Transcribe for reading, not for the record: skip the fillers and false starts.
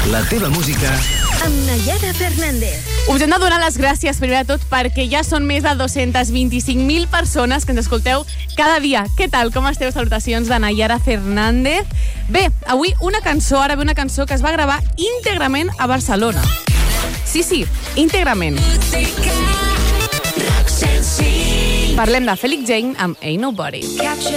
La teva música amb Nayara Fernández. Us hem de donar les gràcies, primer de tot, perquè ja són més de 225.000 persones que ens escolteu cada dia. Què tal? Com esteu? Salutacions de Nayara Fernández. Bé, avui una cançó, ara ve una cançó que es va gravar íntegrament a Barcelona. Sí, íntegrament. Parlem de Felix Jaehn amb Ain't Nobody. Capture